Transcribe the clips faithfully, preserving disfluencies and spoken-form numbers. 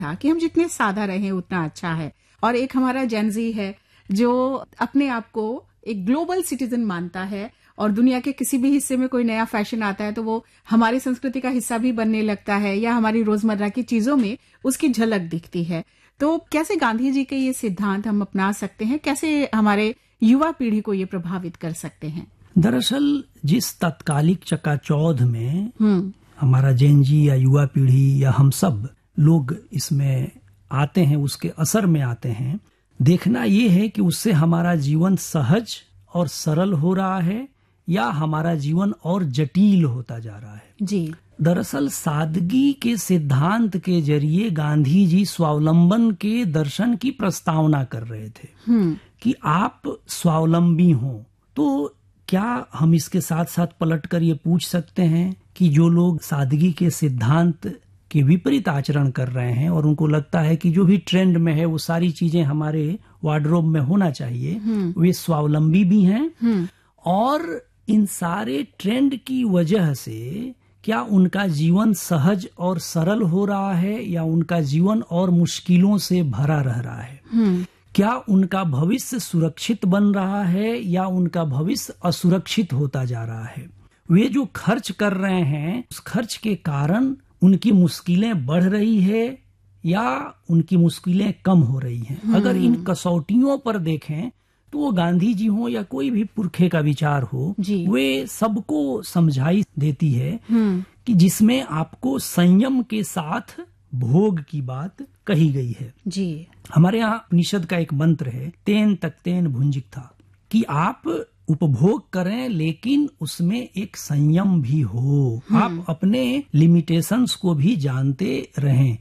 था कि हम जितने सादा रहें उतना अच्छा है। और एक हमारा जेनजी है जो अपने आप को एक ग्लोबल सिटीजन मानता है और दुनिया के किसी भी हिस्से में कोई नया फैशन आता है तो वो हमारी संस्कृति का हिस्सा भी बनने लगता है या हमारी रोजमर्रा की चीजों में उसकी झलक दिखती है। तो कैसे गांधी जी के ये सिद्धांत हम अपना सकते हैं, कैसे हमारे युवा पीढ़ी को ये प्रभावित कर सकते हैं? दरअसल जिस तत्कालिक चकाचौंध में हमारा जेनजी या युवा पीढ़ी या हम सब लोग इसमें आते हैं, उसके असर में आते हैं, देखना ये है कि उससे हमारा जीवन सहज और सरल हो रहा है या हमारा जीवन और जटिल होता जा रहा है। जी। दरअसल सादगी के सिद्धांत के जरिए गांधी जी स्वावलंबन के दर्शन की प्रस्तावना कर रहे थे कि आप स्वावलंबी हों। तो क्या हम इसके साथ साथ पलटकर ये पूछ सकते हैं कि जो लोग सादगी के सिद्धांत के विपरीत आचरण कर रहे हैं और उनको लगता है कि जो भी ट्रेंड में है वो सारी चीजें हमारे वार्डरोब में होना चाहिए, वे स्वावलंबी भी हैं और इन सारे ट्रेंड की वजह से क्या उनका जीवन सहज और सरल हो रहा है या उनका जीवन और मुश्किलों से भरा रह रहा है? क्या उनका भविष्य सुरक्षित बन रहा है या उनका भविष्य असुरक्षित होता जा रहा है? वे जो खर्च कर रहे हैं उस खर्च के कारण उनकी मुश्किलें बढ़ रही है या उनकी मुश्किलें कम हो रही हैं? अगर इन कसौटियों पर देखें तो वो गांधी जी हो या कोई भी पुरखे का विचार हो, वे सबको समझाई देती है कि जिसमें आपको संयम के साथ भोग की बात कही गई है। जी। हमारे यहाँ उपनिषद का एक मंत्र है, तेन तक्तेन भुंजिक्था, कि आप उपभोग करें लेकिन उसमें एक संयम भी हो, आप अपने लिमिटेशंस को भी जानते रहें।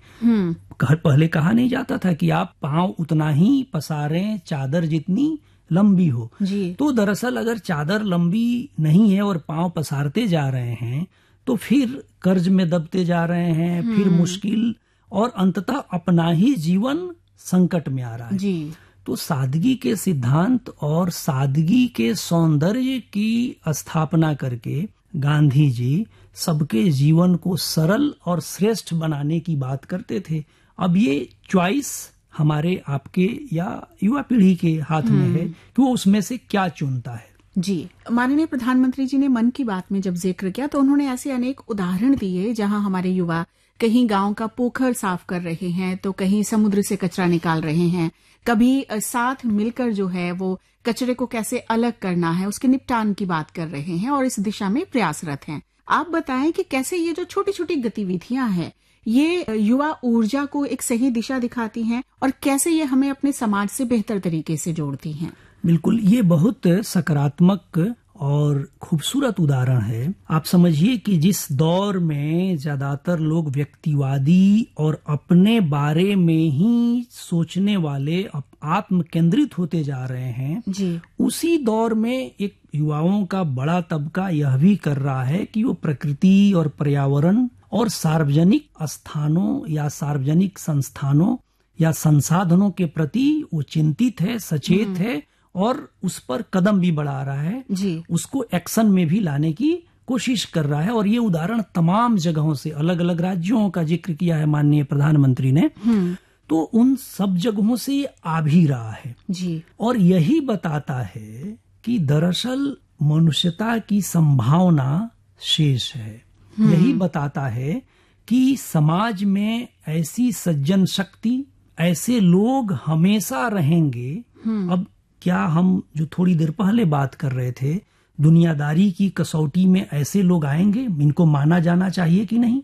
पहले कहा नहीं जाता था कि आप पांव उतना ही पसारें चादर जितनी लंबी हो। जी। तो दरअसल अगर चादर लंबी नहीं है और पांव पसारते जा रहे हैं तो फिर कर्ज में दबते जा रहे हैं, फिर मुश्किल और अंततः अपना ही जीवन संकट में आ रहा है। जी। तो सादगी के सिद्धांत और सादगी के सौंदर्य की स्थापना करके गांधी जी सबके जीवन को सरल और श्रेष्ठ बनाने की बात करते थे। अब ये चॉइस हमारे आपके या युवा पीढ़ी के हाथ में है कि वो उसमें से क्या चुनता है। जी। माननीय प्रधानमंत्री जी ने मन की बात में जब जिक्र किया तो उन्होंने ऐसे अनेक उदाहरण दिए जहां हमारे युवा कहीं गांव का पोखर साफ कर रहे हैं तो कहीं समुद्र से कचरा निकाल रहे हैं, कभी साथ मिलकर जो है वो कचरे को कैसे अलग करना है उसके निपटान की बात कर रहे हैं और इस दिशा में प्रयासरत हैं। आप बताएं कि कैसे ये जो छोटी छोटी गतिविधियां हैं ये युवा ऊर्जा को एक सही दिशा दिखाती हैं और कैसे ये हमें अपने समाज से बेहतर तरीके से जोड़ती हैं? बिल्कुल, ये बहुत सकारात्मक और खूबसूरत उदाहरण है। आप समझिए कि जिस दौर में ज्यादातर लोग व्यक्तिवादी और अपने बारे में ही सोचने वाले आत्म केंद्रित होते जा रहे हैं, जी। उसी दौर में एक युवाओं का बड़ा तबका यह भी कर रहा है कि वो प्रकृति और पर्यावरण और सार्वजनिक स्थानों या सार्वजनिक संस्थानों या संसाधनों के प्रति वो चिंतित है, सचेत है और उस पर कदम भी बढ़ा रहा है। जी। उसको एक्शन में भी लाने की कोशिश कर रहा है। और ये उदाहरण तमाम जगहों से, अलग अलग राज्यों का जिक्र किया है माननीय प्रधानमंत्री ने, तो उन सब जगहों से ये आ भी रहा है। जी। और यही बताता है कि दरअसल मनुष्यता की संभावना शेष है। यही बताता है कि समाज में ऐसी सज्जन शक्ति, ऐसे लोग हमेशा रहेंगे। अब क्या हम जो थोड़ी देर पहले बात कर रहे थे, दुनियादारी की कसौटी में ऐसे लोग आएंगे, इनको माना जाना चाहिए कि नहीं?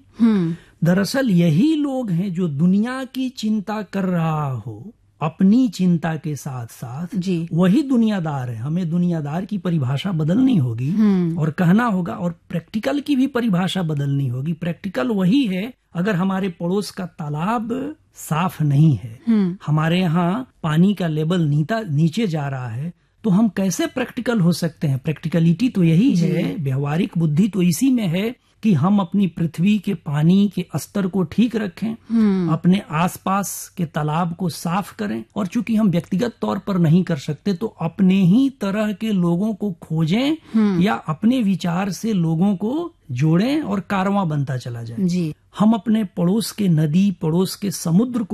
दरअसल यही लोग हैं जो दुनिया की चिंता कर रहा हो अपनी चिंता के साथ साथ, जी। वही दुनियादार है। हमें दुनियादार की परिभाषा बदलनी होगी और कहना होगा, और प्रैक्टिकल की भी परिभाषा बदलनी होगी। प्रैक्टिकल वही है, अगर हमारे पड़ोस का तालाब साफ नहीं है, हमारे यहाँ पानी का लेवल नीता नीचे जा रहा है, तो हम कैसे प्रैक्टिकल हो सकते हैं? प्रैक्टिकलिटी तो यही है, व्यवहारिक बुद्धि तो इसी में है कि हम अपनी पृथ्वी के पानी के स्तर को ठीक रखें, अपने आसपास के तालाब को साफ करें, और चूंकि हम व्यक्तिगत तौर पर नहीं कर सकते तो अपने ही तरह के लोगों को खोजें या अपने विचार से लोगों को जोड़ें और कारवां बनता चला जाए। जी। हम अपने पड़ोस के नदी, पड़ोस के समुद्र को